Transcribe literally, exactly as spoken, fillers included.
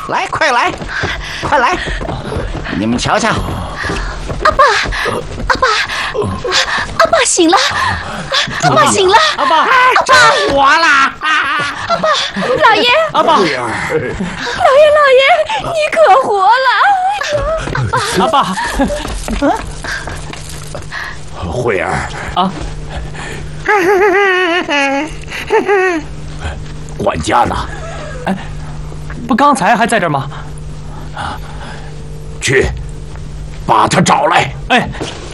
来，快来，快来！你们瞧瞧， 阿爸，阿爸，阿爸醒了，阿爸醒了， 阿爸， 阿爸活啦！ 阿爸，老爷， 阿爸，老爷，老爷，你可活了！ 阿爸， 慧儿啊， 管家呢？ 哎，不刚才还在这儿吗？ 去，把他找来。 哎。